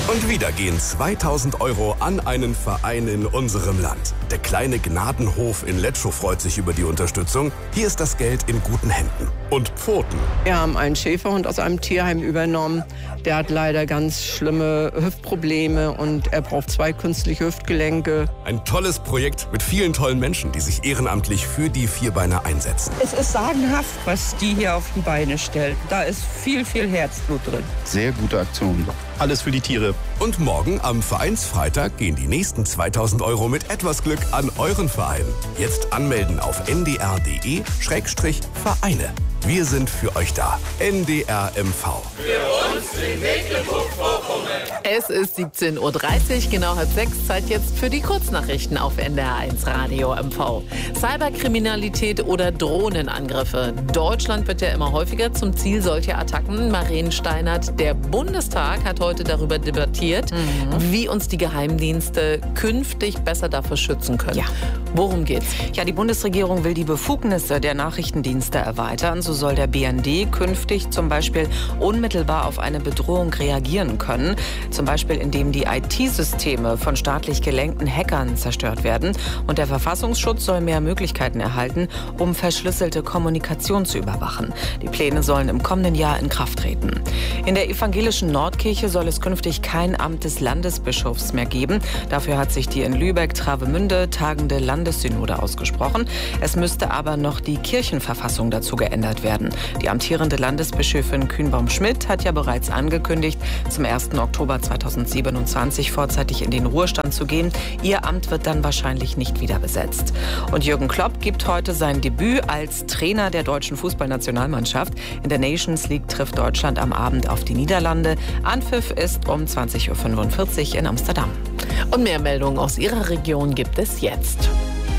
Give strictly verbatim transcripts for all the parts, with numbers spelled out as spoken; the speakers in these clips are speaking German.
Und wieder gehen zweitausend Euro an einen Verein in unserem Land. Der kleine Gnadenhof in Letschow freut sich über die Unterstützung. Hier ist das Geld in guten Händen. Und Pfoten. Wir haben einen Schäferhund aus einem Tierheim übernommen. Der hat leider ganz schlimme Hüftprobleme und er braucht zwei künstliche Hüftgelenke. Ein tolles Projekt mit vielen tollen Menschen, die sich ehrenamtlich für die Vierbeiner einsetzen. Es ist sagenhaft, was die hier auf die Beine stellen. Da ist viel, viel Herzblut drin. Sehr gute Aktion. Alles für die Tiere. Und morgen am Vereinsfreitag gehen die nächsten zweitausend Euro mit etwas Glück an euren Verein. Jetzt anmelden auf n d r punkt d e Schrägstrich Vereine. Wir sind für euch da. N D R M V. Für uns in Mecklenburg-Vorpommern. Es ist siebzehn Uhr dreißig, genau halb sechs. Zeit jetzt für die Kurznachrichten auf N D R eins Radio M V. Cyberkriminalität oder Drohnenangriffe. Deutschland wird ja immer häufiger zum Ziel solcher Attacken. Maren Steinert, der Bundestag hat heute darüber debattiert, mhm. wie uns die Geheimdienste künftig besser davor schützen können. Ja. Worum geht's? Ja, die Bundesregierung will die Befugnisse der Nachrichtendienste erweitern. So soll der B N D künftig zum Beispiel unmittelbar auf eine Bedrohung reagieren können. Zum Beispiel indem die I T-Systeme von staatlich gelenkten Hackern zerstört werden. Und der Verfassungsschutz soll mehr Möglichkeiten erhalten, um verschlüsselte Kommunikation zu überwachen. Die Pläne sollen im kommenden Jahr in Kraft treten. In der evangelischen Nordkirche soll es künftig kein Amt des Landesbischofs mehr geben. Dafür hat sich die in Lübeck-Travemünde tagende Landessynode ausgesprochen. Es müsste aber noch die Kirchenverfassung dazu geändert werden. Die amtierende Landesbischöfin Kühnbaum-Schmidt hat ja bereits angekündigt, zum ersten Oktober zweitausendsiebenundzwanzig vorzeitig in den Ruhestand zu gehen. Ihr Amt wird dann wahrscheinlich nicht wieder besetzt. Und Jürgen Klopp gibt heute sein Debüt als Trainer der deutschen Fußballnationalmannschaft. In der Nations League trifft Deutschland am Abend auf die Niederlande. Anpfiff ist um zwanzig Uhr fünfundvierzig in Amsterdam. Und mehr Meldungen aus Ihrer Region gibt es jetzt.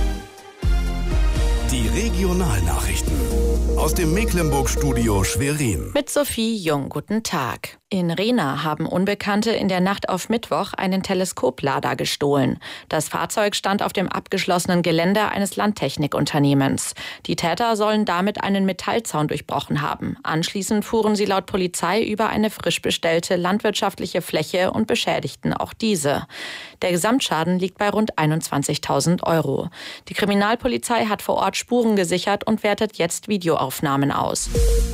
Die Regionalnachrichten aus dem Mecklenburg-Studio Schwerin. Mit Sophie Jung, guten Tag. In Rehna haben Unbekannte in der Nacht auf Mittwoch einen Teleskoplader gestohlen. Das Fahrzeug stand auf dem abgeschlossenen Gelände eines Landtechnikunternehmens. Die Täter sollen damit einen Metallzaun durchbrochen haben. Anschließend fuhren sie laut Polizei über eine frisch bestellte landwirtschaftliche Fläche und beschädigten auch diese. Der Gesamtschaden liegt bei rund einundzwanzigtausend Euro. Die Kriminalpolizei hat vor Ort Spuren gesichert und wertet jetzt Videoaufnahmen aus.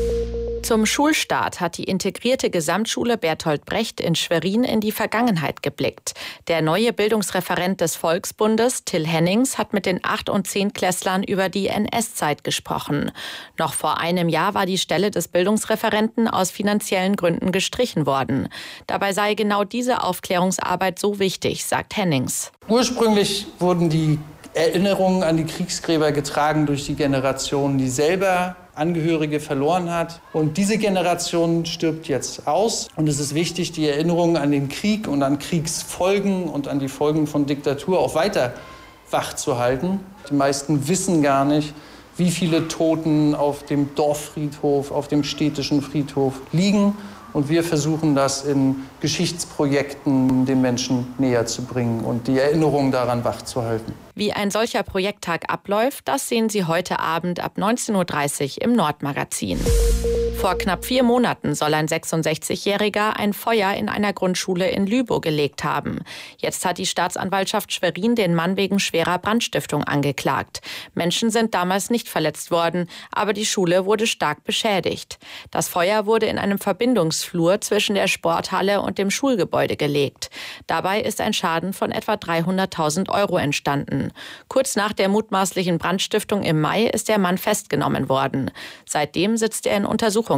Zum Schulstart hat die integrierte Gesamtschule Bertolt Brecht in Schwerin in die Vergangenheit geblickt. Der neue Bildungsreferent des Volksbundes, Till Hennings, hat mit den acht- und zehnklässlern über die N S-Zeit gesprochen. Noch vor einem Jahr war die Stelle des Bildungsreferenten aus finanziellen Gründen gestrichen worden. Dabei sei genau diese Aufklärungsarbeit so wichtig, sagt Hennings. Ursprünglich wurden die Erinnerungen an die Kriegsgräber getragen durch die Generation, die selber Angehörige verloren hat. Und diese Generation stirbt jetzt aus. Und es ist wichtig, die Erinnerungen an den Krieg und an Kriegsfolgen und an die Folgen von Diktatur auch weiter wach zu halten. Die meisten wissen gar nicht, wie viele Toten auf dem Dorffriedhof, auf dem städtischen Friedhof liegen. Und wir versuchen das in Geschichtsprojekten den Menschen näher zu bringen und die Erinnerung daran wachzuhalten. Wie ein solcher Projekttag abläuft, das sehen Sie heute Abend ab neunzehn Uhr dreißig im Nordmagazin. Vor knapp vier Monaten soll ein sechsundsechzigjähriger ein Feuer in einer Grundschule in Lübow gelegt haben. Jetzt hat die Staatsanwaltschaft Schwerin den Mann wegen schwerer Brandstiftung angeklagt. Menschen sind damals nicht verletzt worden, aber die Schule wurde stark beschädigt. Das Feuer wurde in einem Verbindungsflur zwischen der Sporthalle und dem Schulgebäude gelegt. Dabei ist ein Schaden von etwa dreihunderttausend Euro entstanden. Kurz nach der mutmaßlichen Brandstiftung im Mai ist der Mann festgenommen worden. Seitdem sitzt er in Untersuchungshaft.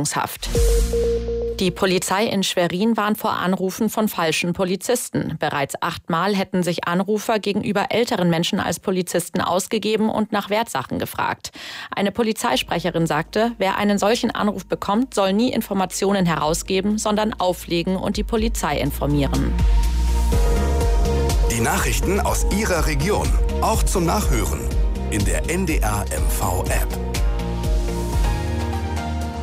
Die Polizei in Schwerin warnt vor Anrufen von falschen Polizisten. Bereits achtmal hätten sich Anrufer gegenüber älteren Menschen als Polizisten ausgegeben und nach Wertsachen gefragt. Eine Polizeisprecherin sagte, wer einen solchen Anruf bekommt, soll nie Informationen herausgeben, sondern auflegen und die Polizei informieren. Die Nachrichten aus Ihrer Region, auch zum Nachhören in der N D R M V App.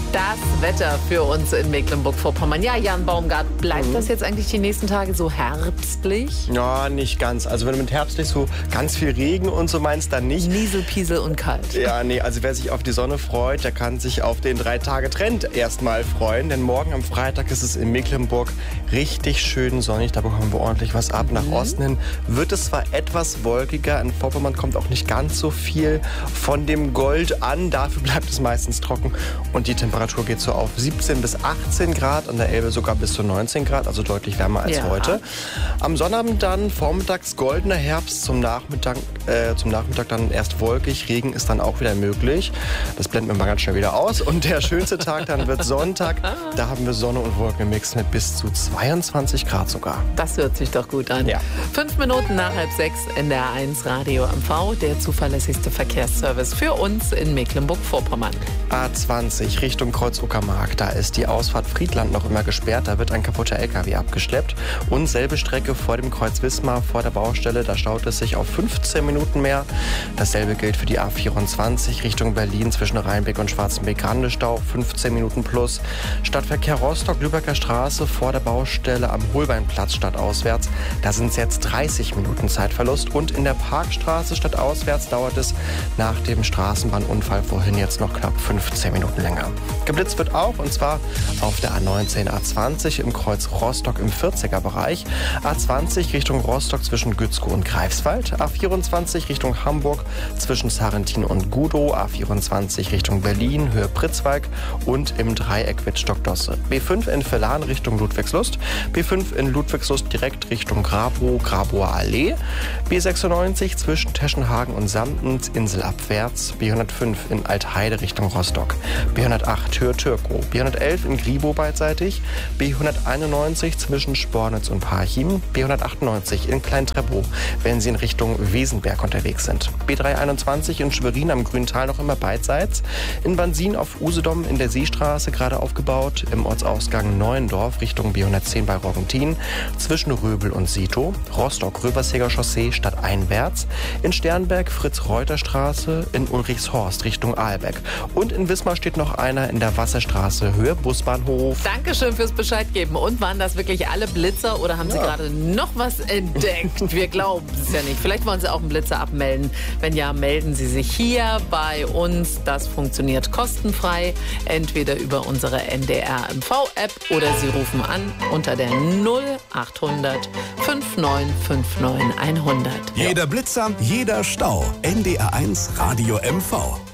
Das Wetter für uns in Mecklenburg-Vorpommern. Ja, Jan Baumgart, bleibt mhm. das jetzt eigentlich die nächsten Tage so herbstlich? Ja, nicht ganz. Also wenn du mit herbstlich so ganz viel Regen und so meinst, dann nicht. Niesel, Piesel und kalt. Ja, nee, also wer sich auf die Sonne freut, der kann sich auf den Drei-Tage-Trend erstmal freuen. Denn morgen am Freitag ist es in Mecklenburg richtig schön sonnig. Da bekommen wir ordentlich was ab. Mhm. Nach Osten hin wird es zwar etwas wolkiger. In Vorpommern kommt auch nicht ganz so viel von dem Gold an. Dafür bleibt es meistens trocken. Und die Temperatur Temperatur geht so auf siebzehn bis achtzehn Grad, an der Elbe sogar bis zu neunzehn Grad, also deutlich wärmer als ja. heute. Am Sonnabend dann vormittags goldener Herbst, zum Nachmittag, äh, zum Nachmittag dann erst wolkig, Regen ist dann auch wieder möglich. Das blenden wir mal ganz schnell wieder aus. Und der schönste Tag dann wird Sonntag, da haben wir Sonne und Wolken im Mix mit bis zu zweiundzwanzig Grad sogar. Das hört sich doch gut an. Ja. Fünf Minuten nach halb sechs in der A eins Radio M V, der zuverlässigste Verkehrsservice für uns in Mecklenburg-Vorpommern. A zwanzig Richtung Kreuz-Uckermark, da ist die Ausfahrt Friedland noch immer gesperrt, da wird ein kaputter L K W abgeschleppt. Und selbe Strecke vor dem Kreuz Wismar, vor der Baustelle, da staut es sich auf fünfzehn Minuten mehr. Dasselbe gilt für die A vierundzwanzig Richtung Berlin zwischen Rheinbeck und Schwarzenbeck-Grande Stau, fünfzehn Minuten plus. Stadtverkehr Rostock, Lübecker Straße vor der Baustelle am Holbeinplatz stadtauswärts, da sind es jetzt dreißig Minuten Zeitverlust. Und in der Parkstraße stadtauswärts dauert es nach dem Straßenbahnunfall vorhin jetzt noch knapp fünfzehn Minuten länger. Geblitzt wird auch, und zwar auf der A neunzehn, A zwanzig im Kreuz Rostock im vierziger Bereich, A zwanzig Richtung Rostock zwischen Gützkow und Greifswald, A vierundzwanzig Richtung Hamburg zwischen Sarrentin und Gudow, A vierundzwanzig Richtung Berlin, Höhe Pritzwalk und im Dreieck Wittstock-Dosse. B fünf in Villan Richtung Ludwigslust, B fünf in Ludwigslust direkt Richtung Grabow, Grabower Allee, B sechsundneunzig zwischen Teschenhagen und Samtens inselabwärts, B hundertfünf in Altheide Richtung Rostock, B hundertacht Höhe Türkow, B hundertelf in Gribow beidseitig, B hunderteinundneunzig zwischen Spornitz und Parchim, B hundertachtundneunzig in Klein-Treppow, wenn Sie in Richtung Wesenberg unterwegs sind. B dreihunderteinundzwanzig in Schwerin am Grüntal noch immer beidseits, in Bansin auf Usedom in der Seestraße gerade aufgebaut, im Ortsausgang Neuendorf Richtung B hundertzehn bei Roggentin, zwischen Röbel und Sito, Rostock Röberseger Chaussee stadteinwärts, in Sternberg Fritz-Reuter-Straße, in Ulrichshorst Richtung Aalbeck und in Wismar steht noch einer in der Wasserstraße, Höhe Busbahnhof. Dankeschön fürs Bescheid geben. Und waren das wirklich alle Blitzer oder haben ja. Sie gerade noch was entdeckt? Wir glauben es ja nicht. Vielleicht wollen Sie auch einen Blitzer abmelden. Wenn ja, melden Sie sich hier bei uns. Das funktioniert kostenfrei. Entweder über unsere N D R M V-App oder Sie rufen an unter der null achthundert neunundfünfzig fünfundneunzig hundert. Jeder Blitzer, jeder Stau. N D R eins Radio M V.